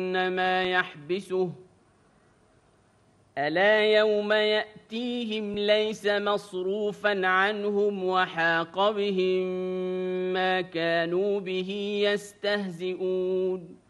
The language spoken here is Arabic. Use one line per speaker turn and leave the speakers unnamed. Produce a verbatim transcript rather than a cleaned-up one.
ما يحبسه ألا يوم يأتيهم ليس مصروفا عنهم وحاق بهم ما كانوا به يستهزئون